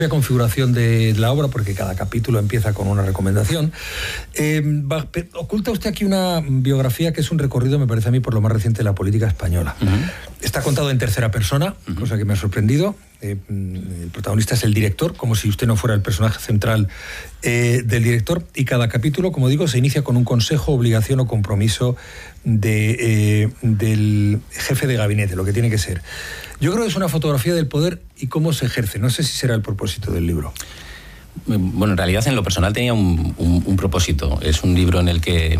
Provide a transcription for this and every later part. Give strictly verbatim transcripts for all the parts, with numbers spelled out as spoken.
configuración de la obra, porque cada capítulo empieza con una recomendación. Eh, va, oculta usted aquí una biografía que es un recorrido, me parece a mí, por lo más reciente de la política española. Uh-huh. Está contado en tercera persona, uh-huh. cosa que me ha sorprendido. Eh, el protagonista es el director, como si usted no fuera el personaje central eh, del director, y cada capítulo, como digo, se inicia con un consejo, obligación o compromiso de, eh, del jefe de gabinete, lo que tiene que ser. Yo creo que es una fotografía del poder y cómo se ejerce. No sé si será el propósito del libro. Bueno, en realidad en lo personal tenía un, un, un propósito. Es un libro en el que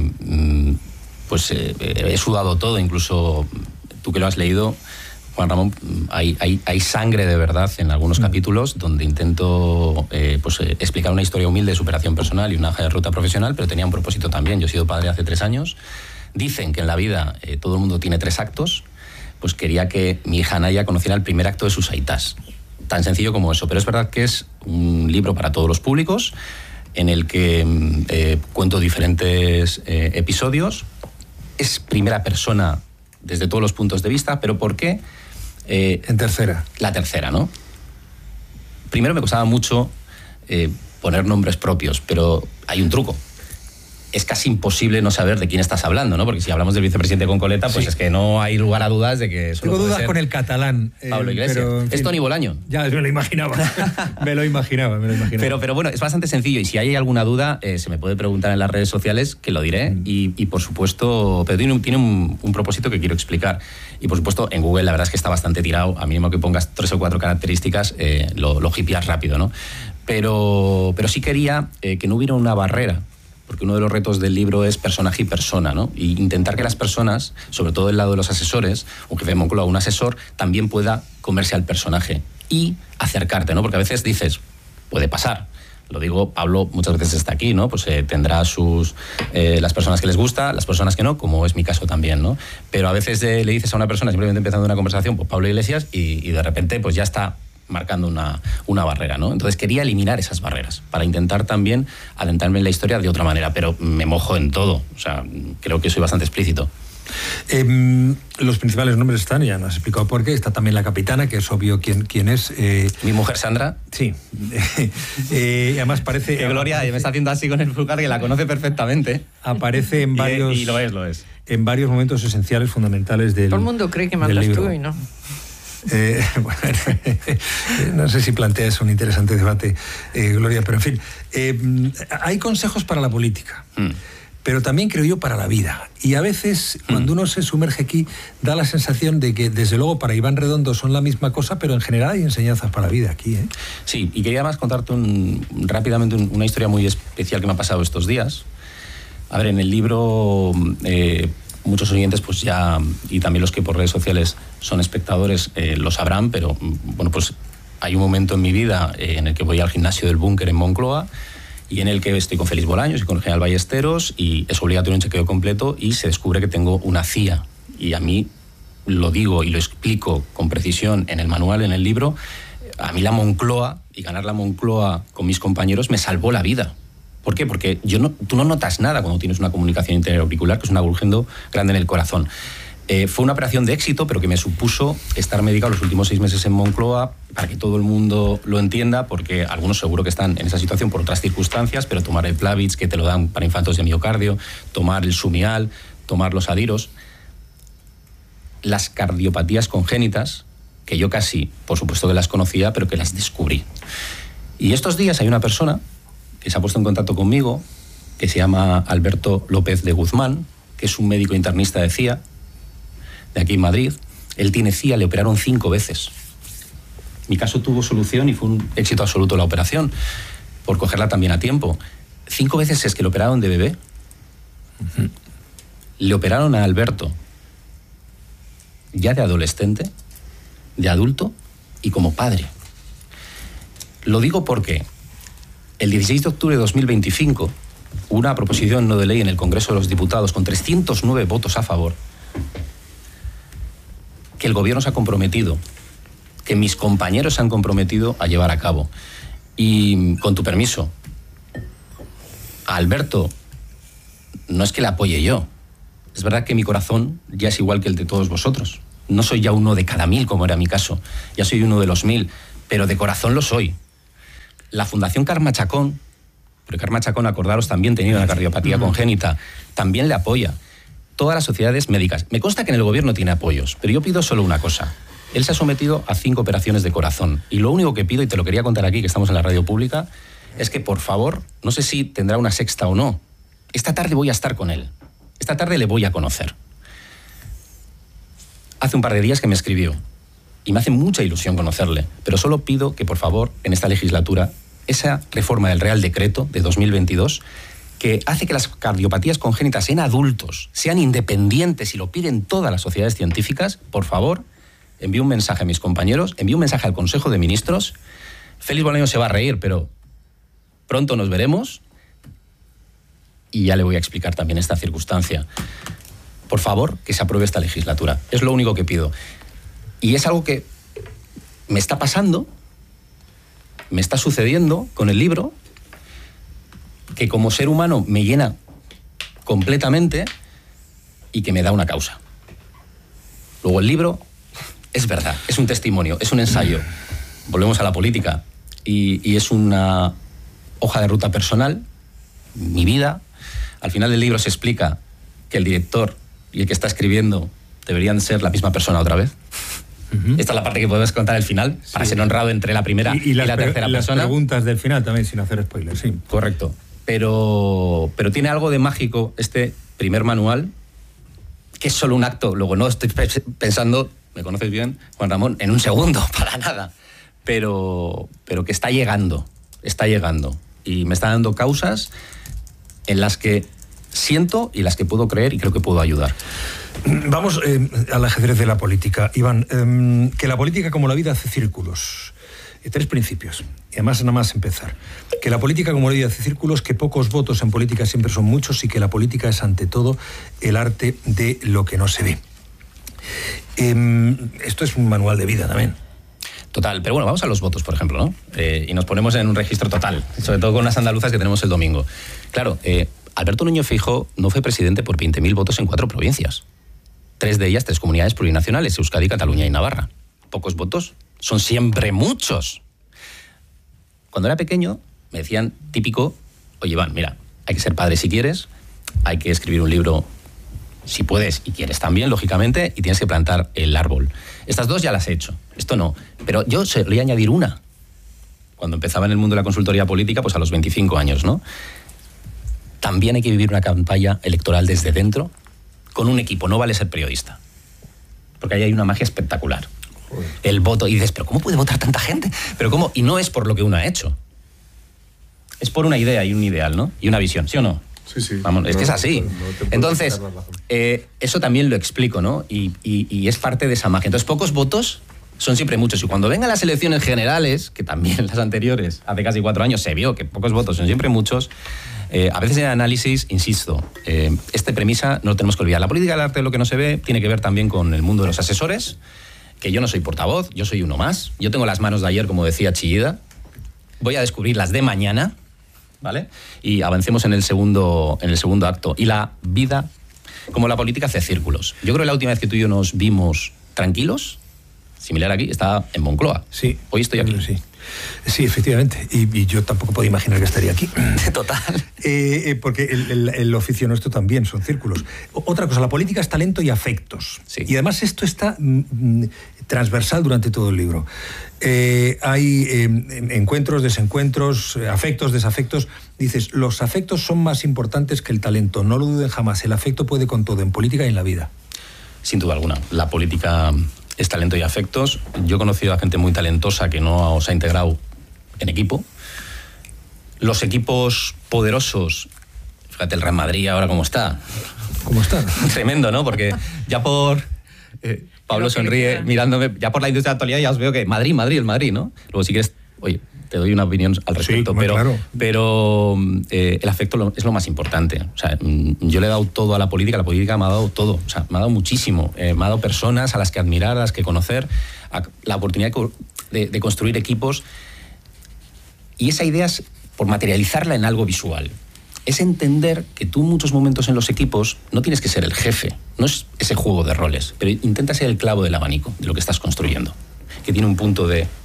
pues eh, he sudado todo, incluso tú que lo has leído, Juan Ramón, hay, hay, hay sangre de verdad en algunos mm. capítulos donde intento eh, pues, eh, explicar una historia humilde de superación personal y una hoja de ruta profesional, pero tenía un propósito también. Yo he sido padre hace tres años. Dicen que en la vida eh, todo el mundo tiene tres actos. Pues quería que mi hija Naya conociera el primer acto de sus aitas. Tan sencillo como eso. Pero es verdad que es un libro para todos los públicos, en el que eh, cuento diferentes eh, episodios. Es primera persona desde todos los puntos de vista, pero ¿por qué? Eh, en tercera. La tercera, ¿no? Primero me costaba mucho eh, poner nombres propios, pero hay un truco. Es casi imposible no saber de quién estás hablando, ¿no? Porque si hablamos del vicepresidente con coleta, pues sí. es que no hay lugar a dudas de que solo Tengo puede dudas ser con el catalán. Pablo Iglesias. Pero, en fin, es Toni Bolaño. Ya, me lo imaginaba. me lo imaginaba, me lo imaginaba. Pero, pero bueno, es bastante sencillo, y si hay alguna duda, eh, se me puede preguntar en las redes sociales, que lo diré, mm. y, y por supuesto, pero tiene, un, tiene un, un propósito que quiero explicar. Y por supuesto, en Google la verdad es que está bastante tirado. A mínimo que pongas tres o cuatro características, eh, lo, lo hipeas rápido, ¿no? Pero, pero sí quería eh, que no hubiera una barrera, porque uno de los retos del libro es personaje y persona, ¿no? Y intentar que las personas, sobre todo del lado de los asesores, un jefe de Moncloa, un asesor, también pueda comerse al personaje y acercarte, ¿no? Porque a veces dices, puede pasar. Lo digo, Pablo muchas veces está aquí, ¿no? Pues eh, tendrá sus eh, las personas que les gusta, las personas que no, como es mi caso también, ¿no? Pero a veces eh, le dices a una persona, simplemente empezando una conversación, pues Pablo Iglesias, y, y de repente pues ya está marcando una, una barrera, ¿no? Entonces quería eliminar esas barreras para intentar también adentrarme en la historia de otra manera, pero me mojo en todo, o sea, creo que soy bastante explícito. Eh, los principales nombres están, ya nos has explicado por qué. Está también la capitana, que es obvio quién, quién es. Eh, Mi mujer Sandra. Sí. eh, además parece... Que Gloria aparece, me está haciendo así con el pulgar, que la conoce perfectamente. Aparece en varios... Y, y lo es, lo es. En varios momentos esenciales, fundamentales del... Todo el mundo cree que mandas tú y no. Eh, bueno, no sé si planteas un interesante debate, eh, Gloria, pero en fin, eh, hay consejos para la política, mm. pero también creo yo para la vida. Y a veces, mm. cuando uno se sumerge aquí, da la sensación de que, desde luego, para Iván Redondo son la misma cosa, pero en general hay enseñanzas para la vida aquí, ¿eh? Sí, y quería más contarte un, rápidamente un, una historia muy especial que me ha pasado estos días. A ver, en el libro... Eh, muchos oyentes pues ya, y también los que por redes sociales son espectadores, eh, lo sabrán, pero bueno, pues hay un momento en mi vida eh, en el que voy al gimnasio del Búnker en Moncloa, y en el que estoy con Félix Bolaños y con el general Ballesteros, y es obligatorio un chequeo completo, y se descubre que tengo una C I A. Y a mí, lo digo y lo explico con precisión en el manual, en el libro, a mí la Moncloa, y ganar la Moncloa con mis compañeros, me salvó la vida. ¿Por qué? Porque yo no, tú no notas nada cuando tienes una comunicación interauricular, que es un agujero grande en el corazón. Eh, fue una operación de éxito, pero que me supuso estar medicado los últimos seis meses en Moncloa, para que todo el mundo lo entienda, porque algunos seguro que están en esa situación por otras circunstancias, pero tomar el Plavix, que te lo dan para infartos de miocardio, tomar el Sumial, tomar los Adiros, las cardiopatías congénitas, que yo casi, por supuesto que las conocía, pero que las descubrí. Y estos días hay una persona que se ha puesto en contacto conmigo, que se llama Alberto López de Guzmán, que es un médico internista de C I A, de aquí en Madrid. Él tiene C I A, le operaron cinco veces. Mi caso tuvo solución y fue un éxito absoluto la operación, por cogerla también a tiempo. Cinco veces es que le operaron de bebé. Uh-huh. Le operaron a Alberto ya de adolescente, de adulto y como padre. Lo digo porque el dieciséis de octubre de dos mil veinticinco, una proposición no de ley en el Congreso de los Diputados con trescientos nueve votos a favor, que el gobierno se ha comprometido, que mis compañeros se han comprometido a llevar a cabo. Y con tu permiso, a Alberto no es que le apoye yo. Es verdad que mi corazón ya es igual que el de todos vosotros. No soy ya uno de cada mil, como era mi caso. Ya soy uno de los mil, pero de corazón lo soy. la Fundación Karma Chacón, porque Karma Chacón, acordaros, también tenía una cardiopatía uh-huh. congénita, también le apoya. Todas las sociedades médicas. Me consta que en el gobierno tiene apoyos, pero yo pido solo una cosa. Él se ha sometido a cinco operaciones de corazón. Y lo único que pido, y te lo quería contar aquí, que estamos en la radio pública, es que, por favor, no sé si tendrá una sexta o no, esta tarde voy a estar con él. Esta tarde le voy a conocer. Hace un par de días que me escribió. Y me hace mucha ilusión conocerle. Pero solo pido que, por favor, en esta legislatura, esa reforma del Real Decreto de dos mil veintidós, que hace que las cardiopatías congénitas en adultos sean independientes y lo piden todas las sociedades científicas, por favor, envío un mensaje a mis compañeros, envío un mensaje al Consejo de Ministros. Félix Bolaño se va a reír, pero pronto nos veremos y ya le voy a explicar también esta circunstancia. Por favor, que se apruebe esta legislatura. Es lo único que pido. Y es algo que me está pasando, me está sucediendo con el libro, que como ser humano me llena completamente y que me da una causa. Luego el libro es verdad, es un testimonio, es un ensayo. Volvemos a la política y, y es una hoja de ruta personal, mi vida. Al final del libro se explica que el director y el que está escribiendo deberían ser la misma persona otra vez. Uh-huh. Esta es la parte que podemos contar al final, sí, para ser honrado entre la primera y, y, y la tercera las persona. Las preguntas del final también, sin hacer spoilers, sí. Correcto. Pero, pero tiene algo de mágico este primer manual, que es solo un acto. Luego no estoy pensando, me conoces bien, Juan Ramón, en un segundo, para nada. Pero, pero que está llegando, está llegando. Y me está dando causas en las que siento y las que puedo creer y creo que puedo ayudar. Vamos eh, al ajedrez de la política. Iván, eh, que la política, como la vida, hace círculos. Eh, tres principios. Y además, nada más empezar. Que la política, como la vida, hace círculos, que pocos votos en política siempre son muchos y que la política es, ante todo, el arte de lo que no se ve. Eh, esto es un manual de vida también. Total, pero bueno, vamos a los votos, por ejemplo, ¿no? Eh, y nos ponemos en un registro total, sobre todo con las andaluzas que tenemos el domingo. Claro, eh, Alberto Núñez Feijóo no fue presidente por veinte mil votos en cuatro provincias. Tres de ellas, tres comunidades plurinacionales, Euskadi, Cataluña y Navarra. Pocos votos son siempre muchos. Cuando era pequeño, me decían, típico, oye, Iván, mira, hay que ser padre si quieres, hay que escribir un libro si puedes y quieres también, lógicamente, y tienes que plantar el árbol. Estas dos ya las he hecho, esto no. Pero yo solía añadir una. Cuando empezaba en el mundo de la consultoría política, pues a los veinticinco años, ¿no? También hay que vivir una campaña electoral desde dentro, con un equipo, no vale ser periodista. Porque ahí hay una magia espectacular. Joder. El voto, y dices, ¿pero cómo puede votar tanta gente? ¿Pero cómo? Y no es por lo que uno ha hecho. Es por una idea y un ideal, ¿no? Y una visión, ¿sí o no? Sí, sí. Vamos, es no, que es así. No, no Entonces, eh, eso también lo explico, ¿no? Y, y, y es parte de esa magia. Entonces, pocos votos son siempre muchos. Y cuando vengan las elecciones generales, que también las anteriores, hace casi cuatro años, se vio que pocos votos son siempre muchos, eh, a veces en el análisis, insisto, eh, esta premisa no tenemos que olvidar. La política del arte de lo que no se ve tiene que ver también con el mundo de los asesores, que yo no soy portavoz, yo soy uno más. Yo tengo las manos de ayer, como decía Chillida. Voy a descubrir las de mañana, ¿vale? Y avancemos en el segundo, en el segundo acto. Y la vida, como la política, hace círculos. Yo creo que la última vez que tú y yo nos vimos tranquilos, similar aquí, estaba en Moncloa. Sí. Hoy estoy aquí. Sí, sí, efectivamente. Y, y yo tampoco puedo imaginar que estaría aquí. Total. Eh, eh, porque el, el, el oficio nuestro también son círculos. O, otra cosa, la política es talento y afectos. Sí. Y además esto está mm, transversal durante todo el libro. Eh, hay eh, encuentros, desencuentros, afectos, desafectos. Dices, los afectos son más importantes que el talento. No lo duden jamás. El afecto puede con todo, en política y en la vida. Sin duda alguna. La política es talento y afectos. Yo he conocido a gente muy talentosa que no se ha integrado en equipo. Los equipos poderosos, fíjate el Real Madrid ahora cómo está. ¿Cómo está? Tremendo, ¿no? Porque ya por... Eh, Pablo sonríe mirándome, ya por la industria de la actualidad ya os veo que Madrid, Madrid, el Madrid, ¿no? Luego si quieres, oye, te doy una opinión al respecto, sí, pero, claro. pero eh, el afecto lo, es lo más importante. O sea, yo le he dado todo a la política, la política me ha dado todo, o sea, me ha dado muchísimo. Eh, me ha dado personas a las que admirar, a las que conocer, a, la oportunidad de, de construir equipos. Y esa idea es por materializarla en algo visual. Es entender que tú en muchos momentos en los equipos no tienes que ser el jefe, no es ese juego de roles, pero intenta ser el clavo del abanico de lo que estás construyendo, que tiene un punto de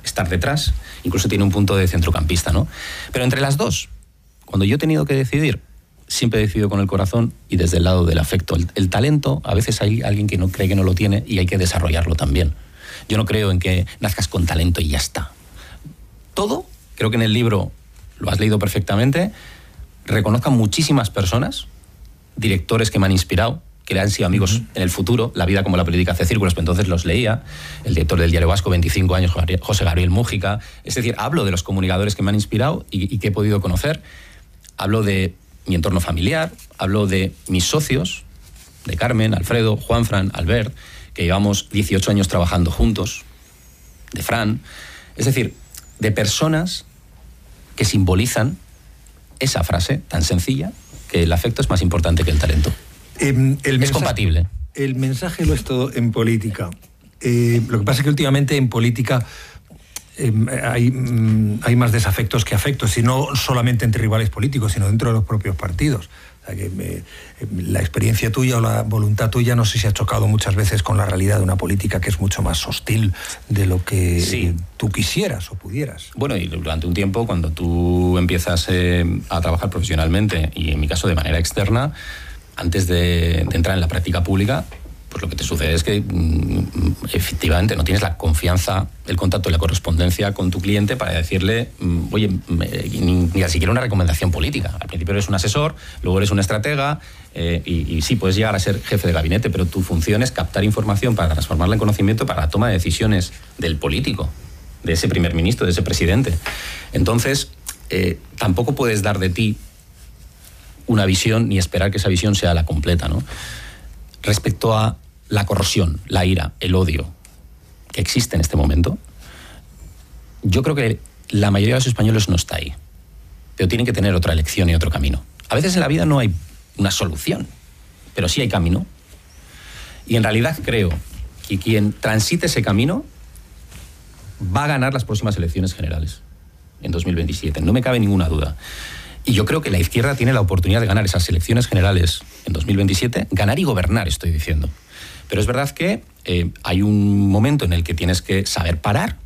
estar detrás, incluso tiene un punto de centrocampista, ¿no? Pero entre las dos, cuando yo he tenido que decidir, siempre he decidido con el corazón y desde el lado del afecto. El, el talento, a veces hay alguien que no cree que no lo tiene y hay que desarrollarlo también. Yo no creo en que nazcas con talento y ya está. Todo, creo que en el libro lo has leído perfectamente, reconozcan muchísimas personas, directores que me han inspirado, que le han sido amigos uh-huh. en el futuro. La vida como la política hace círculos, pero entonces los leía. El director del Diario Vasco, veinticinco años, José Gabriel Mújica. Es decir, hablo de los comunicadores que me han inspirado y, y que he podido conocer. Hablo de mi entorno familiar, hablo de mis socios, de Carmen, Alfredo, Juanfran, Albert, que llevamos dieciocho años trabajando juntos, de Fran. Es decir, de personas que simbolizan esa frase tan sencilla, que el afecto es más importante que el talento. Eh, el es mensaje, compatible. El mensaje lo es todo en política. Eh, lo que pasa es que últimamente en política eh, hay, hay más desafectos que afectos, y no solamente entre rivales políticos, sino dentro de los propios partidos. O sea, que eh, la experiencia tuya o la voluntad tuya no sé si ha chocado muchas veces con la realidad de una política que es mucho más hostil de lo que sí. tú quisieras o pudieras. Bueno, y durante un tiempo, cuando tú empiezas eh, a trabajar profesionalmente, y en mi caso de manera externa, antes de, de entrar en la práctica pública, pues lo que te sucede es que mmm, efectivamente no tienes la confianza, el contacto y la correspondencia con tu cliente para decirle, mmm, oye, ni, ni siquiera una recomendación política. Al principio eres un asesor, luego eres un estratega, eh, y, y sí, puedes llegar a ser jefe de gabinete, pero tu función es captar información para transformarla en conocimiento para la toma de decisiones del político, de ese primer ministro, de ese presidente. Entonces, eh, tampoco puedes dar de ti una visión ni esperar que esa visión sea la completa, ¿no? Respecto a la corrosión, la ira, el odio que existe en este momento, yo creo que la mayoría de los españoles no está ahí, pero tienen que tener otra elección y otro camino. A veces en la vida no hay una solución, pero sí hay camino. Y en realidad creo que quien transite ese camino va a ganar las próximas elecciones generales en dos mil veintisiete, no me cabe ninguna duda. Y yo creo que la izquierda tiene la oportunidad de ganar esas elecciones generales en dos mil veintisiete, ganar y gobernar, estoy diciendo. Pero es verdad que eh, hay un momento en el que tienes que saber parar.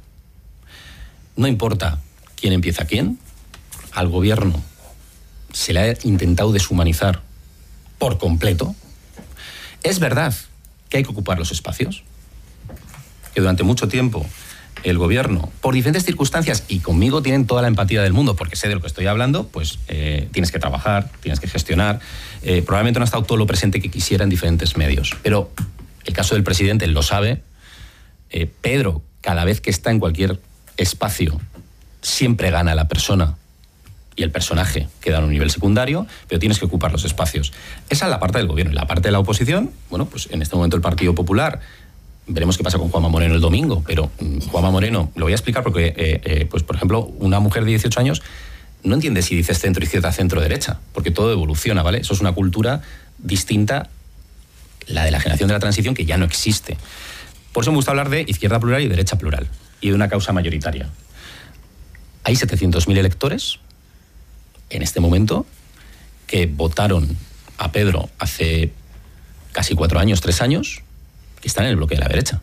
No importa quién empieza quién, al gobierno se le ha intentado deshumanizar por completo. Es verdad que hay que ocupar los espacios, que durante mucho tiempo el gobierno, por diferentes circunstancias, y conmigo tienen toda la empatía del mundo, porque sé de lo que estoy hablando, pues eh, tienes que trabajar, tienes que gestionar. Eh, probablemente no ha estado todo lo presente que quisiera en diferentes medios. Pero el caso del presidente lo sabe. Eh, Pedro, cada vez que está en cualquier espacio, siempre gana la persona y el personaje queda en un nivel secundario, pero tienes que ocupar los espacios. Esa es la parte del gobierno. Y la parte de la oposición, bueno, pues en este momento el Partido Popular. Veremos qué pasa con Juanma Moreno el domingo, pero Juanma Moreno, lo voy a explicar porque, eh, eh, pues por ejemplo, una mujer de dieciocho años no entiende si dices centro izquierda, centro derecha, porque todo evoluciona, ¿vale? Eso es una cultura distinta, la de la generación de la transición, que ya no existe. Por eso me gusta hablar de izquierda plural y derecha plural, y de una causa mayoritaria. Hay setecientos mil electores en este momento que votaron a Pedro hace casi cuatro años, tres años, que están en el bloque de la derecha.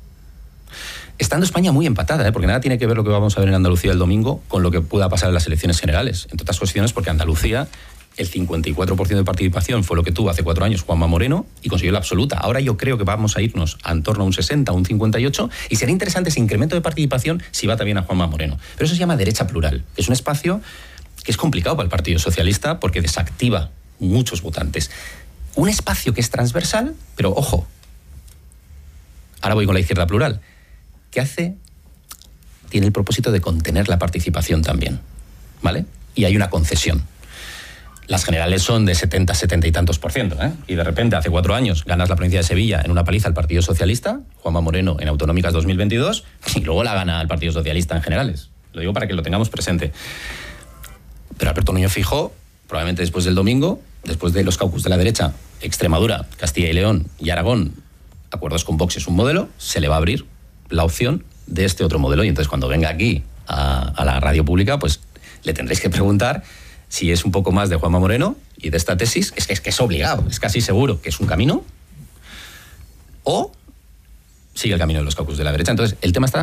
Estando España muy empatada, ¿eh? Porque nada tiene que ver lo que vamos a ver en Andalucía el domingo con lo que pueda pasar en las elecciones generales. Entre otras cuestiones porque Andalucía, el cincuenta y cuatro por ciento de participación fue lo que tuvo hace cuatro años Juanma Moreno y consiguió la absoluta. Ahora yo creo que vamos a irnos a en torno a un sesenta, un cincuenta y ocho, y será interesante ese incremento de participación si va también a Juanma Moreno. Pero eso se llama derecha plural. Es un espacio que es complicado para el Partido Socialista porque desactiva muchos votantes. Un espacio que es transversal, pero ojo, ahora voy con la izquierda plural, que hace, tiene el propósito de contener la participación también, ¿vale? Y hay una concesión. Las generales son de setenta, setenta y tantos por ciento, ¿eh? Y de repente, hace cuatro años, ganas la provincia de Sevilla en una paliza al Partido Socialista, Juanma Moreno en autonómicas dos mil veintidós, y luego la gana el Partido Socialista en generales. Lo digo para que lo tengamos presente. Pero Alberto Núñez Feijóo, probablemente después del domingo, después de los caucus de la derecha, Extremadura, Castilla y León y Aragón, acuerdos con Vox es un modelo, se le va a abrir la opción de este otro modelo. Y entonces cuando venga aquí a, a la radio pública, pues le tendréis que preguntar si es un poco más de Juanma Moreno y de esta tesis, es que es, que es obligado, es casi seguro que es un camino, o sigue el camino de los caucus de la derecha. Entonces el tema está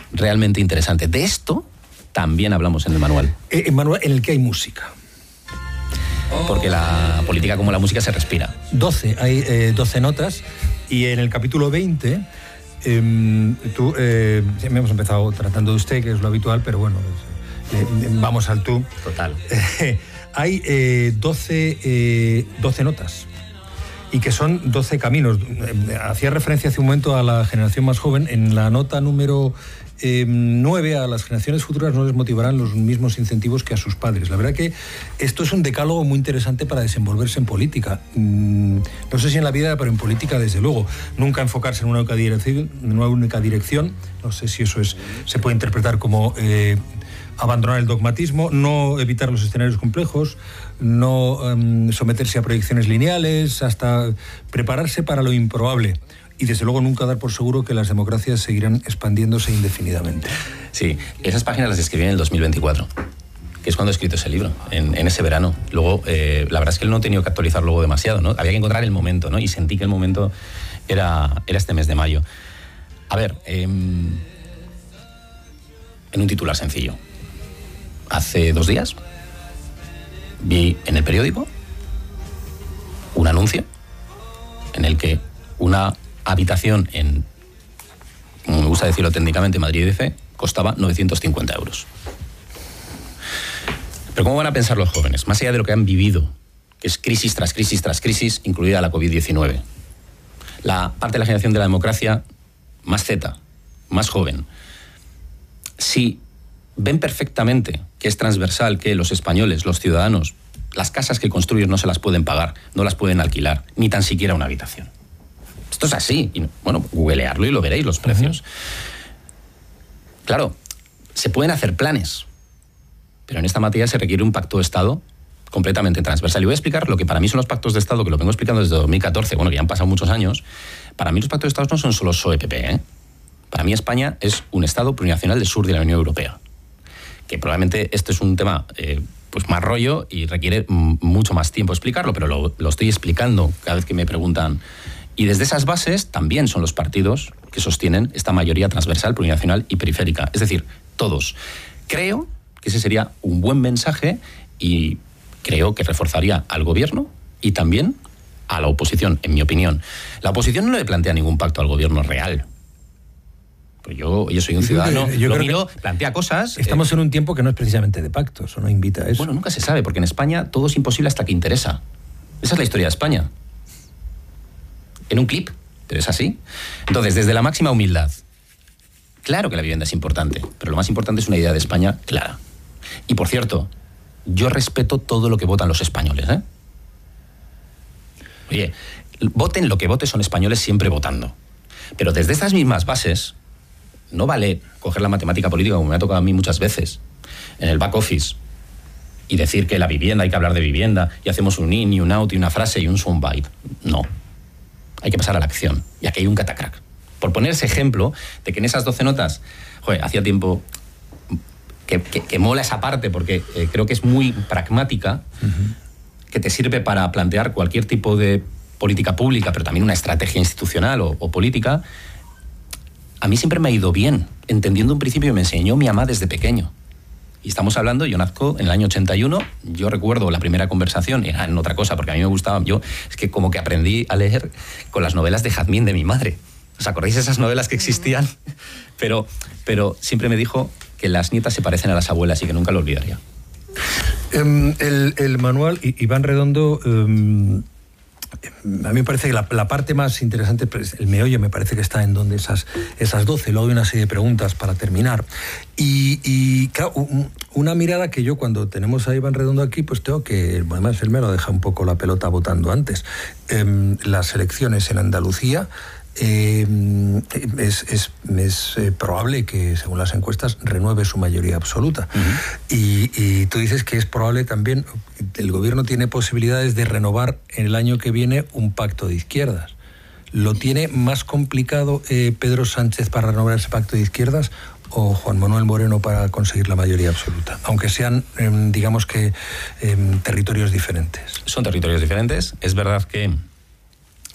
realmente interesante. De esto también hablamos en el manual. Eh, en manual en el que hay música. Porque la política como la música se respira. doce, hay eh, doce notas, y en el capítulo veinte, eh, tú, eh, hemos empezado tratando de usted, que es lo habitual, pero bueno, eh, vamos al tú. Total. Eh, hay eh, doce, eh, doce notas, y que son doce caminos. Eh, hacía referencia hace un momento a la generación más joven. En la nota número Eh, nueve, a las generaciones futuras no les motivarán los mismos incentivos que a sus padres. La verdad que esto es un decálogo muy interesante para desenvolverse en política. Mm, no sé si en la vida, pero en política desde luego. Nunca enfocarse en una única dirección, en una única dirección. No sé si eso es, se puede interpretar como eh, abandonar el dogmatismo, no evitar los escenarios complejos, no um, someterse a proyecciones lineales, hasta prepararse para lo improbable. Y desde luego nunca dar por seguro que las democracias seguirán expandiéndose indefinidamente. Sí, esas páginas las escribí en el dos mil veinticuatro, que es cuando he escrito ese libro, en, en ese verano. Luego, eh, la verdad es que no he tenido que actualizar luego demasiado, ¿no? Había que encontrar el momento, ¿no? Y sentí que el momento era, era este mes de mayo. A ver, eh, en un titular sencillo. Hace dos días vi en el periódico un anuncio en el que una habitación en, como me gusta decirlo técnicamente, Madrid D F, costaba novecientos cincuenta euros. Pero ¿cómo van a pensar los jóvenes? Más allá de lo que han vivido, que es crisis tras crisis tras crisis, incluida la covid diecinueve. La parte de la generación de la democracia más Z, más joven. Si ven perfectamente que es transversal, que los españoles, los ciudadanos, las casas que construyen no se las pueden pagar, no las pueden alquilar, ni tan siquiera una habitación. Esto es así. Y, bueno, googlearlo y lo veréis, los precios. Uh-huh. Claro, se pueden hacer planes, pero en esta materia se requiere un pacto de Estado completamente transversal. Y voy a explicar lo que para mí son los pactos de Estado, que lo vengo explicando desde dos mil catorce, bueno, que ya han pasado muchos años. Para mí los pactos de Estado no son solo P S O E P P, ¿eh? Para mí España es un Estado plurinacional del sur de la Unión Europea. Que probablemente este es un tema eh, pues más rollo y requiere m- mucho más tiempo explicarlo, pero lo, lo estoy explicando cada vez que me preguntan. Y desde esas bases también son los partidos que sostienen esta mayoría transversal, plurinacional y periférica. Es decir, todos. Creo que ese sería un buen mensaje y creo que reforzaría al gobierno y también a la oposición, en mi opinión. La oposición no le plantea ningún pacto al gobierno real. Pues yo, yo soy un ciudadano, yo lo miro, plantea cosas. Estamos eh, en un tiempo que no es precisamente de pactos, o no invita a eso. Bueno, nunca se sabe, porque en España todo es imposible hasta que interesa. Esa es la historia de España. En un clip, pero es así. Entonces, desde la máxima humildad, claro que la vivienda es importante, pero lo más importante es una idea de España clara. Y por cierto, yo respeto todo lo que votan los españoles, ¿eh? Oye, voten lo que voten, son españoles siempre votando. Pero desde estas mismas bases, no vale coger la matemática política, como me ha tocado a mí muchas veces, en el back office, y decir que la vivienda, hay que hablar de vivienda, y hacemos un in y un out y una frase y un soundbite. No. Hay que pasar a la acción. Y aquí hay un catacrack. Por poner ese ejemplo de que en esas doce notas, joder, hacía tiempo que, que, que mola esa parte, porque eh, creo que es muy pragmática, uh-huh. que te sirve para plantear cualquier tipo de política pública, pero también una estrategia institucional o, o política. A mí siempre me ha ido bien, entendiendo un principio que me enseñó mi mamá desde pequeño. Y estamos hablando, yo nazco en el año ochenta y uno, yo recuerdo la primera conversación, era en otra cosa, porque a mí me gustaba, yo es que como que aprendí a leer con las novelas de Jazmín de mi madre. ¿Os acordáis de esas novelas que existían? Pero, pero siempre me dijo que las nietas se parecen a las abuelas y que nunca lo olvidaría. Um, el, el manual, Iván Redondo, um, a mí me parece que la, la parte más interesante, el meollo, me parece que está en donde esas, esas doce, luego hay una serie de preguntas para terminar. Y, y claro, un, una mirada que yo cuando tenemos a Iván Redondo aquí, pues tengo que, además él me lo deja un poco la pelota votando antes. Eh, las elecciones en Andalucía, Eh, es, es, es eh, probable que, según las encuestas, renueve su mayoría absoluta. Uh-huh. y, y tú dices que es probable también, el gobierno tiene posibilidades de renovar en el año que viene un pacto de izquierdas. ¿Lo tiene más complicado eh, Pedro Sánchez para renovar ese pacto de izquierdas o Juan Manuel Moreno para conseguir la mayoría absoluta? Aunque sean, eh, digamos que, eh, territorios diferentes. Son territorios diferentes. Es verdad que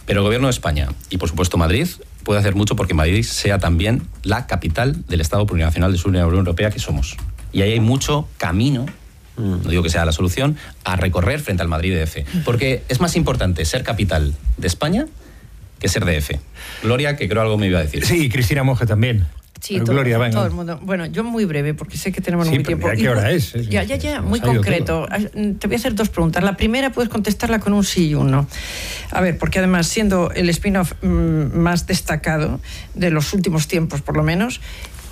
Pero el Gobierno de España y, por supuesto, Madrid puede hacer mucho porque Madrid sea también la capital del Estado plurinacional de la Unión Europea que somos. Y ahí hay mucho camino, no digo que sea la solución, a recorrer frente al Madrid D F. Porque es más importante ser capital de España que ser D F. Gloria, que creo algo me iba a decir. Sí, y Cristina Monge también. Sí, todo, Gloria, venga. todo el mundo. Bueno, yo muy breve, porque sé que tenemos sí, muy tiempo. ¿A qué hora es? es ya, ya, ya, muy concreto. concreto. Te voy a hacer dos preguntas. La primera puedes contestarla con un sí y un no. A ver, porque además, siendo el spin-off mmm, más destacado de los últimos tiempos, por lo menos,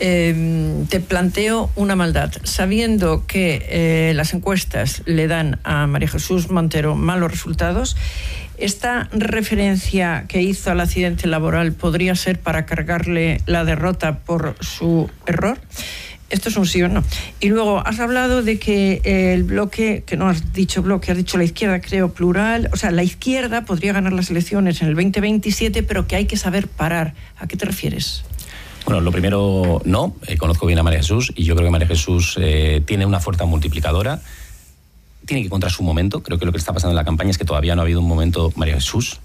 eh, te planteo una maldad. Sabiendo que eh, las encuestas le dan a María Jesús Montero malos resultados, ¿esta referencia que hizo al accidente laboral podría ser para cargarle la derrota por su error? Esto es un sí o no. Y luego has hablado de que el bloque, que no has dicho bloque, has dicho la izquierda, creo, plural. O sea, la izquierda podría ganar las elecciones en el veinte veintisiete, pero que hay que saber parar. ¿A qué te refieres? Bueno, lo primero, no. Eh, conozco bien a María Jesús y yo creo que María Jesús eh, tiene una fuerza multiplicadora. Tiene que encontrar su momento. Creo que lo que está pasando en la campaña es que todavía no ha habido un momento María Jesús.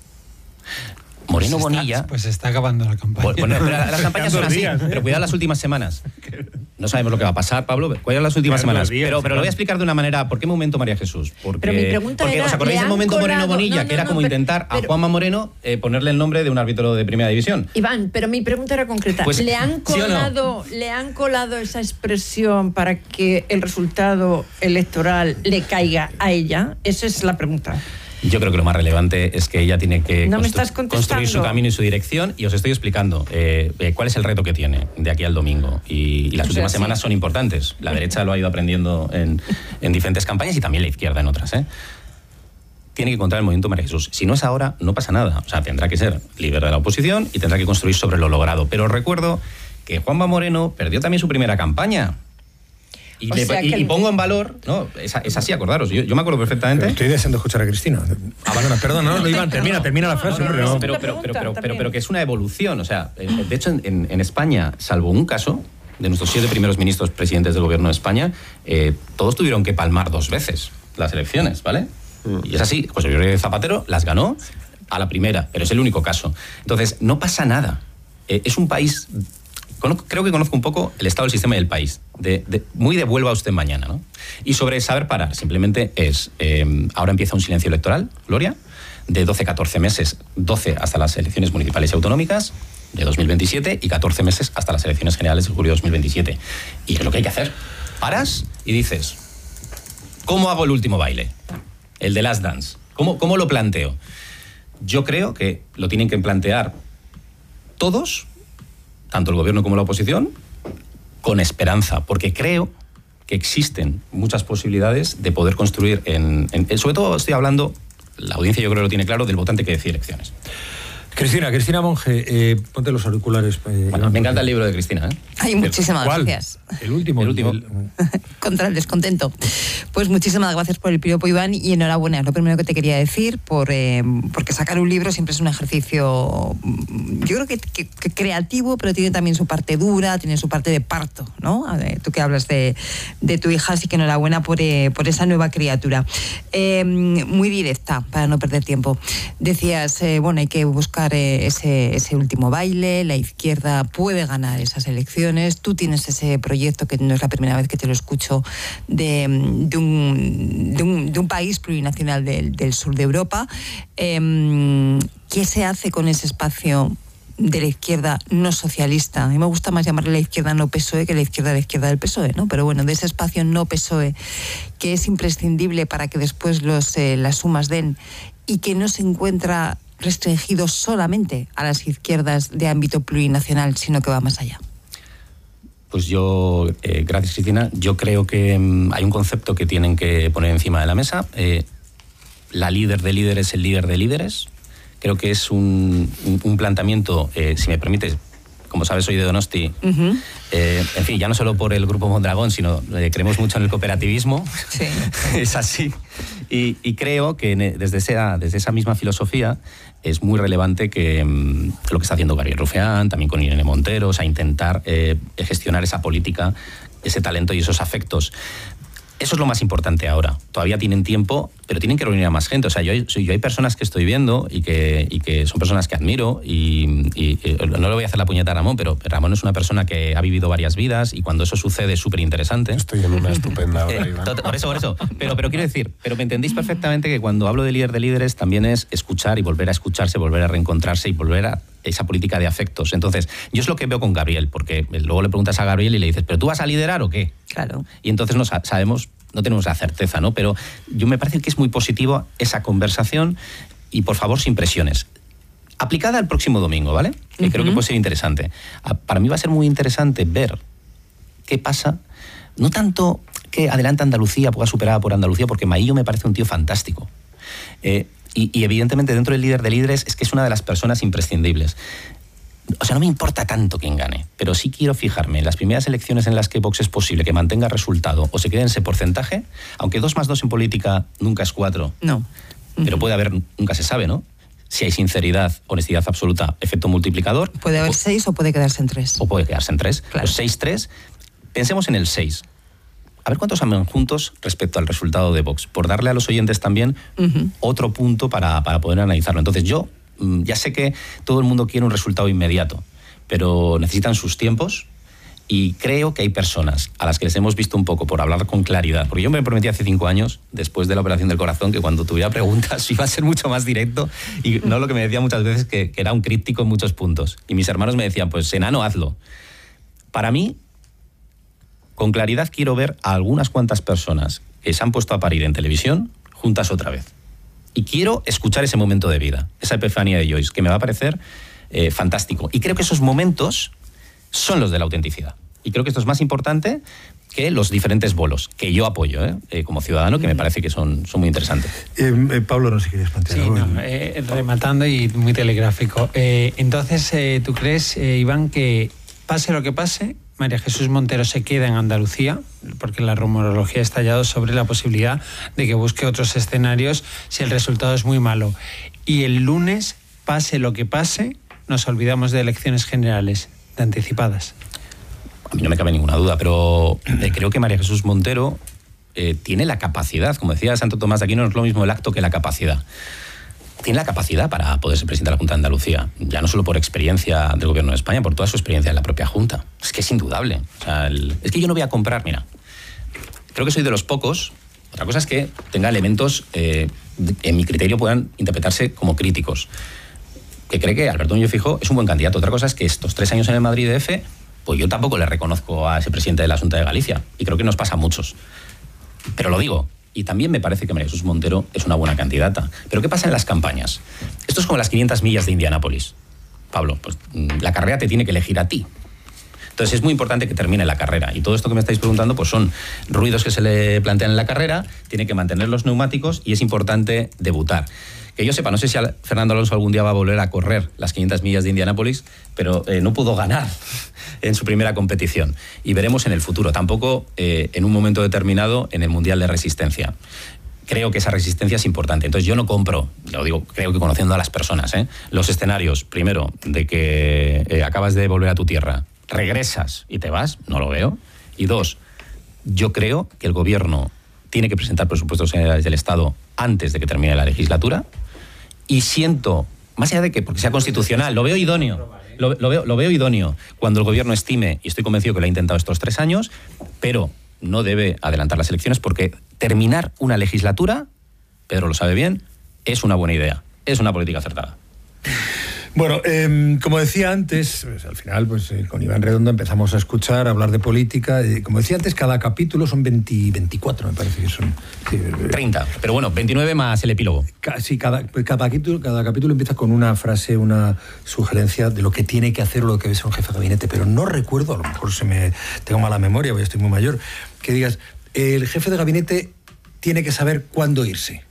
Moreno pues está, Bonilla... Pues se está acabando la campaña. Bueno, pero las campañas son así, días, ¿eh? Pero cuidado las últimas semanas. No sabemos lo que va a pasar, Pablo. Cuidado las últimas semanas. Días, pero, pero lo voy a explicar de una manera. ¿Por qué momento María Jesús? Porque, pero mi pregunta porque era, ¿os acordáis del momento colado, Moreno Bonilla? No, no, que era no, como pero, intentar pero, a Juanma Moreno eh, ponerle el nombre de un árbitro de primera división. Iván, pero mi pregunta era concreta. Pues, ¿Le han colado, ¿sí o no? ¿Le han colado esa expresión para que el resultado electoral le caiga a ella? Esa es la pregunta. Yo creo que lo más relevante es que ella tiene que no constru construir su camino y su dirección, y os estoy explicando eh, eh, cuál es el reto que tiene de aquí al domingo. Y, y las o últimas sea, semanas sí. son importantes. La derecha lo ha ido aprendiendo en, en diferentes campañas y también la izquierda en otras. ¿eh? Tiene que encontrar el movimiento María Jesús. Si no es ahora, no pasa nada. O sea, tendrá que ser líder de la oposición y tendrá que construir sobre lo logrado. Pero recuerdo que Juanma Moreno perdió también su primera campaña. Y, le, y, el... y pongo en valor, no, es, es así, acordaros, yo, yo me acuerdo perfectamente. Pero estoy deseando escuchar a Cristina. Ah, bueno, perdón, no, no, Iván, termina, termina la frase. No, no, no, no, pero, pero, pero, pero, pero, pero que es una evolución, o sea, de hecho en, en España, salvo un caso, de nuestros siete primeros ministros presidentes del gobierno de España, eh, todos tuvieron que palmar dos veces las elecciones, ¿vale? Y es así, José Rodríguez Zapatero las ganó a la primera, pero es el único caso. Entonces, no pasa nada. Eh, es un país... Creo que conozco un poco el estado del sistema del país. De, de, muy de vuelva usted mañana, ¿no? Y sobre saber parar, simplemente es... Eh, ahora empieza un silencio electoral, Gloria, de doce a catorce meses, doce hasta las elecciones municipales y autonómicas de dos mil veintisiete y catorce meses hasta las elecciones generales de julio de dos mil veintisiete. Y es lo que hay que hacer. Paras y dices, ¿cómo hago el último baile? El de Last Dance. ¿Cómo, cómo lo planteo? Yo creo que lo tienen que plantear todos, tanto el gobierno como la oposición, con esperanza, porque creo que existen muchas posibilidades de poder construir en, en... Sobre todo estoy hablando, la audiencia yo creo que lo tiene claro, del votante que decide elecciones. Cristina, Cristina Monge, eh, ponte los auriculares. Eh, bueno, me encanta el libro de Cristina. ¿eh? Ay, muchísimas ¿Cuál? gracias. El último. El último. El... Contra el descontento. Pues muchísimas gracias por el piropo, Iván, y enhorabuena. Es lo primero que te quería decir, por, eh, porque sacar un libro siempre es un ejercicio, yo creo que, que, que creativo, pero tiene también su parte dura, tiene su parte de parto, ¿no? Ver, tú que hablas de, de tu hija, así que enhorabuena por, eh, por esa nueva criatura. Eh, muy directa, para no perder tiempo. Decías, eh, bueno, hay que buscar Ese, ese último baile, la izquierda puede ganar esas elecciones, tú tienes ese proyecto, que no es la primera vez que te lo escucho, de, de, un, de, un, de un país plurinacional del, del sur de Europa. Eh, ¿Qué se hace con ese espacio de la izquierda no socialista? A mí me gusta más llamarle la izquierda no P S O E que la izquierda de la izquierda del P S O E, ¿no? Pero bueno, de ese espacio no P S O E, que es imprescindible para que después los, eh, las sumas den, y que no se encuentra restringido solamente a las izquierdas de ámbito plurinacional, sino que va más allá. Pues yo, eh, gracias Cristina, yo creo que um, hay un concepto que tienen que poner encima de la mesa. Eh, la líder de líderes es el líder de líderes. Creo que es un, un, un planteamiento, eh, si me permites, como sabes, soy de Donosti. Uh-huh. eh, en fin, ya no solo por el Grupo Mondragón, sino eh, creemos mucho en el cooperativismo. Sí. Es así. Y, y creo que desde esa, desde esa misma filosofía es muy relevante que mmm, lo que está haciendo Gabriel Rufián, también con Irene Montero, o sea, intentar eh, gestionar esa política, ese talento y esos afectos. Eso es lo más importante ahora. Todavía tienen tiempo, pero tienen que reunir a más gente. O sea, yo hay, yo hay personas que estoy viendo y que, y que son personas que admiro y, y, y no le voy a hacer la puñeta a Ramón, pero Ramón es una persona que ha vivido varias vidas y cuando eso sucede es súper interesante. Estoy en una estupenda hora, eh, Iván. Por eso, por eso. Pero, pero quiero decir, pero me entendéis perfectamente que cuando hablo de líder de líderes también es escuchar y volver a escucharse, volver a reencontrarse y volver a esa política de afectos. Entonces, yo es lo que veo con Gabriel, porque luego le preguntas a Gabriel y le dices, ¿pero tú vas a liderar o qué? Claro. Y entonces no sabemos, no tenemos la certeza, ¿no? Pero yo me parece que es muy positivo esa conversación y, por favor, sin presiones. Aplicada al próximo domingo, ¿vale? Que uh-huh. creo que puede ser interesante. Para mí va a ser muy interesante ver qué pasa, no tanto que adelante Andalucía, pueda superada por Andalucía, porque Maillo me parece un tío fantástico. Eh, y, y evidentemente dentro del líder de líderes es que es una de las personas imprescindibles. O sea, no me importa tanto quién gane, pero sí quiero fijarme en las primeras elecciones en las que Vox es posible que mantenga resultado o se quede en ese porcentaje, aunque dos más dos en política nunca es cuatro. No. Pero puede haber, nunca se sabe, ¿no? Si hay sinceridad, honestidad absoluta, efecto multiplicador. Puede haber o, seis o puede quedarse en tres. O puede quedarse en tres. Claro. Los seis tres, pensemos en el seis. A ver cuántos andan juntos respecto al resultado de Vox, por darle a los oyentes también uh-huh. otro punto para, para poder analizarlo. Entonces yo ya sé que todo el mundo quiere un resultado inmediato, pero necesitan sus tiempos y creo que hay personas a las que les hemos visto un poco por hablar con claridad, porque yo me prometí hace cinco años, después de la operación del corazón, que cuando tuviera preguntas iba a ser mucho más directo y no lo que me decía muchas veces que, que era un crítico en muchos puntos. Y mis hermanos me decían, pues enano, hazlo. Para mí, con claridad quiero ver a algunas cuantas personas que se han puesto a parir en televisión juntas otra vez. Y quiero escuchar ese momento de vida, esa epifanía de Joyce, que me va a parecer eh, fantástico. Y creo que esos momentos son los de la autenticidad. Y creo que esto es más importante que los diferentes bolos, que yo apoyo ¿eh? Eh, como ciudadano, que me parece que son, son muy interesantes. Eh, eh, Pablo, no sé si querías plantear sí, algo. No, eh, rematando y muy telegráfico. Eh, entonces, eh, ¿tú crees, eh, Iván, que pase lo que pase, María Jesús Montero se queda en Andalucía? Porque la rumorología ha estallado sobre la posibilidad de que busque otros escenarios si el resultado es muy malo. Y el lunes, pase lo que pase, nos olvidamos de elecciones generales, de anticipadas. A mí no me cabe ninguna duda, pero eh, creo que María Jesús Montero eh, tiene la capacidad, como decía Santo Tomás de Aquino, no es lo mismo el acto que la capacidad. Tiene la capacidad para poder ser presidente de la Junta de Andalucía, ya no solo por experiencia del Gobierno de España, por toda su experiencia en la propia Junta. Es que es indudable. O sea, el, es que yo no voy a comprar, mira, creo que soy de los pocos, otra cosa es que tenga elementos, eh, en mi criterio, puedan interpretarse como críticos, que cree que Alberto Núñez Feijóo es un buen candidato. Otra cosa es que estos tres años en el Madrid D F, pues yo tampoco le reconozco a ese presidente de la Junta de Galicia, y creo que nos pasa a muchos. Pero lo digo. Y también me parece que María Jesús Montero es una buena candidata. Pero ¿qué pasa en las campañas? Esto es como las quinientas millas de Indianápolis. Pablo, pues la carrera te tiene que elegir a ti. Entonces es muy importante que termine la carrera. Y todo esto que me estáis preguntando pues son ruidos que se le plantean en la carrera, tiene que mantener los neumáticos y es importante debutar. Que yo sepa, no sé si Fernando Alonso algún día va a volver a correr las quinientas millas de Indianápolis, pero eh, no pudo ganar en su primera competición. Y veremos en el futuro, tampoco eh, en un momento determinado en el Mundial de Resistencia. Creo que esa resistencia es importante. Entonces yo no compro, ya lo digo, creo que conociendo a las personas, ¿eh? los escenarios, primero, de que eh, acabas de volver a tu tierra, regresas y te vas, no lo veo. Y dos, yo creo que el gobierno tiene que presentar presupuestos generales del Estado antes de que termine la legislatura. Y siento, más allá de que porque sea constitucional, lo veo idóneo, lo, lo, veo, lo veo idóneo cuando el gobierno estime, y estoy convencido que lo ha intentado estos tres años, pero no debe adelantar las elecciones porque terminar una legislatura, Pedro lo sabe bien, es una buena idea, es una política acertada. Bueno, eh, como decía antes, pues, al final pues eh, con Iván Redondo empezamos a escuchar, a hablar de política. Eh, como decía antes, cada capítulo son veinte, veinticuatro, me parece que son. Sí, treinta, pero bueno, veintinueve más el epílogo. Sí, cada, cada, capítulo, cada capítulo empieza con una frase, una sugerencia de lo que tiene que hacer o lo que debe ser un jefe de gabinete, pero no recuerdo, a lo mejor se me tengo mala memoria, porque estoy muy mayor, que digas, el jefe de gabinete tiene que saber cuándo irse.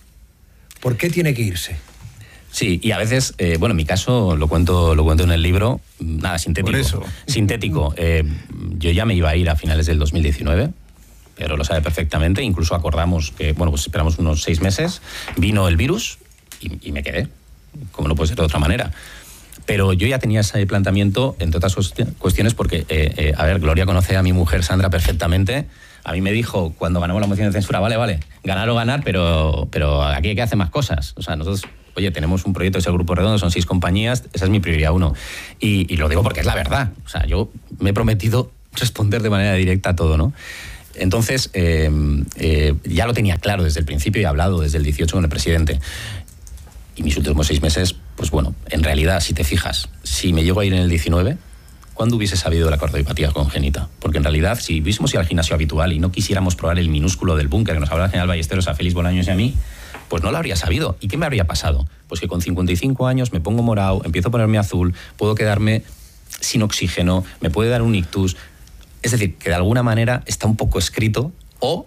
¿Por qué tiene que irse? Sí, y a veces, eh, bueno, en mi caso lo cuento, lo cuento en el libro, nada, sintético. Por eso. Sintético. Eh, yo ya me iba a ir a finales del dos mil diecinueve, pero lo sabe perfectamente, incluso acordamos que, bueno, pues esperamos unos seis meses, vino el virus y, y me quedé, como no puede ser de otra manera. Pero yo ya tenía ese planteamiento, entre otras cuestiones, porque, eh, eh, a ver, Gloria conoce a mi mujer Sandra perfectamente, A mí me dijo cuando ganamos la moción de censura, vale, vale, ganar o ganar, pero, pero aquí hay que hacer más cosas. O sea, nosotros, oye, tenemos un proyecto, es el Grupo Redondo, son seis compañías, esa es mi prioridad uno. Y, y lo digo porque es la verdad. O sea, yo me he prometido responder de manera directa a todo, ¿no? Entonces, eh, eh, ya lo tenía claro desde el principio y he hablado desde el dieciocho con el presidente. Y mis últimos seis meses, pues bueno, en realidad, si te fijas, si me llego a ir en el diecinueve, ¿cuándo hubiese sabido la cardiopatía congénita? Porque en realidad, si hubiésemos ido al gimnasio habitual y no quisiéramos probar el minúsculo del búnker que nos hablaba el general Ballesteros a Félix Bolaños y a mí, pues no lo habría sabido. ¿Y qué me habría pasado? Pues que con cincuenta y cinco años me pongo morado, empiezo a ponerme azul, puedo quedarme sin oxígeno, me puede dar un ictus. Es decir, que de alguna manera está un poco escrito, o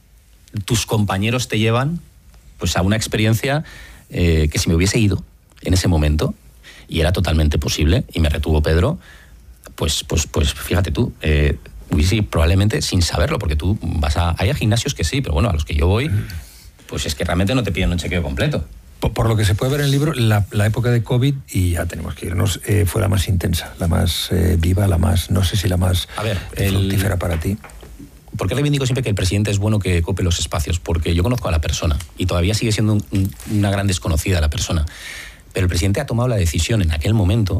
tus compañeros te llevan pues a una experiencia eh, que si me hubiese ido en ese momento, y era totalmente posible, y me retuvo Pedro, pues, pues, pues fíjate tú, eh, hubiese probablemente sin saberlo, porque tú vas a... Hay gimnasios que sí, pero bueno, a los que yo voy, pues es que realmente no te piden un chequeo completo. Por, por lo que se puede ver en el libro, la, la época de COVID, y ya tenemos que irnos, eh, fue la más intensa, la más eh, viva, la más, no sé si la más a ver, eh, fructífera el... para ti. ¿Por qué reivindico siempre que el presidente es bueno que cope los espacios? Porque yo conozco a la persona y todavía sigue siendo un, un, una gran desconocida la persona. Pero el presidente ha tomado la decisión en aquel momento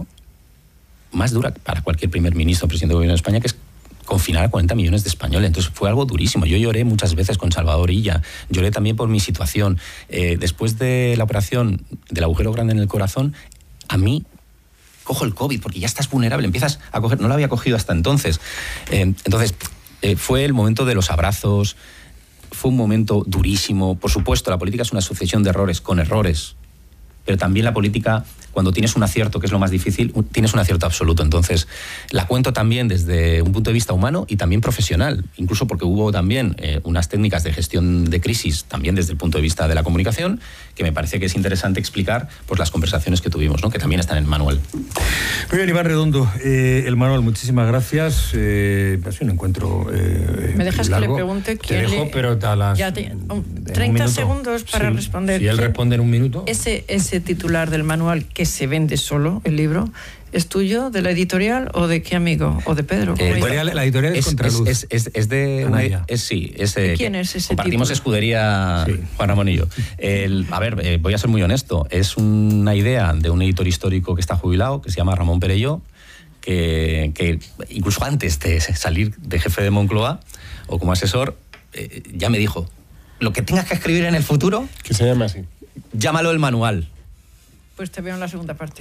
más dura para cualquier primer ministro o presidente de gobierno de España, que es confinar a cuarenta millones de españoles. Entonces fue algo durísimo. Yo lloré muchas veces con Salvador Illa, lloré también por mi situación. Eh, después de la operación del agujero grande en el corazón, a mí cojo el COVID porque ya estás vulnerable, empiezas a coger, no lo había cogido hasta entonces. Eh, entonces eh, fue el momento de los abrazos, fue un momento durísimo. Por supuesto, la política es una sucesión de errores con errores, pero también la política, cuando tienes un acierto, que es lo más difícil, tienes un acierto absoluto. Entonces, la cuento también desde un punto de vista humano y también profesional, incluso porque hubo también eh, unas técnicas de gestión de crisis, también desde el punto de vista de la comunicación, que me parece que es interesante explicar pues, las conversaciones que tuvimos, ¿no? Que también están en el manual. Muy bien, Iván Redondo, eh, el manual, muchísimas gracias. Eh, ha sido un encuentro eh, ¿Me dejas largo. que le pregunte quién Te dejo, le... pero a las... Ya te... un, treinta un segundos para sí, responder. Si él responde en un minuto... Ese, ese titular del manual que se vende solo, el libro, ¿es tuyo, de la editorial o de qué amigo? ¿O de Pedro? Eh, editorial, la editorial es, es Contraluz. Es, es, es de... Una, es, sí, es, ¿De quién es ese compartimos título? Escudería, sí. Juan Ramón y yo. El, a ver, eh, voy a ser muy honesto. Es una idea de un editor histórico que está jubilado, que se llama Ramón Perelló, que, que incluso antes de salir de jefe de Moncloa o como asesor, eh, ya me dijo, lo que tengas que escribir en el futuro... Que se llame así. Llámalo el manual. Pues te veo en la segunda parte.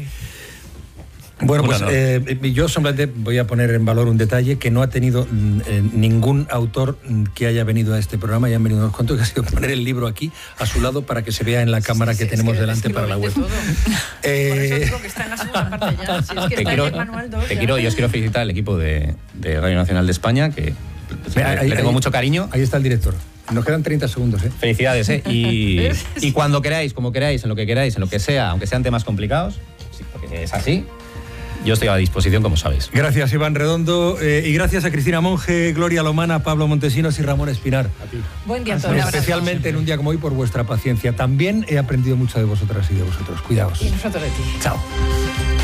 Bueno, pues no. eh, yo solamente voy a poner en valor un detalle que no ha tenido eh, ningún autor que haya venido a este programa, ya han venido unos cuantos, que ha sido poner el libro aquí a su lado para que se vea en la cámara sí, que tenemos que, delante para la web. Eh... Por eso digo que está en la segunda parte ya. Si es que te está quiero, en el manual dos, te quiero, yo os quiero felicitar al equipo de, de Radio Nacional de España, que le, ahí, le tengo ahí, mucho cariño. Ahí está el director. Nos quedan treinta segundos, ¿eh? Felicidades, ¿eh? Y, y cuando queráis, como queráis, en lo que queráis, en lo que sea, aunque sean temas complicados, sí, porque es así, yo estoy a disposición, como sabéis. Gracias, Iván Redondo, eh, y gracias a Cristina Monge, Gloria Lomana, Pablo Montesinos y Ramón Espinar. A ti. Buen día a todos. Especialmente en un día como hoy por vuestra paciencia. También he aprendido mucho de vosotras y de vosotros. Cuidaos. Y nosotros de ti. Chao.